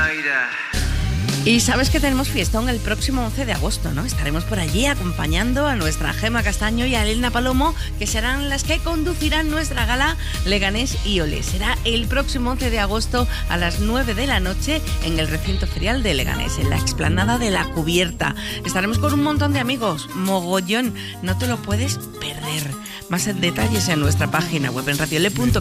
Y sabes que tenemos fiestón el próximo 11 de agosto, ¿no? Estaremos por allí acompañando a nuestra Gema Castaño y a Elena Palomo, que serán las que conducirán nuestra gala Leganés y Olé. Será el próximo 11 de agosto a las 9 de la noche en el recinto ferial de Leganés, en la explanada de La Cubierta. Estaremos con un montón de amigos, mogollón, no te lo puedes perder. Más detalles en nuestra página web en radiole.com.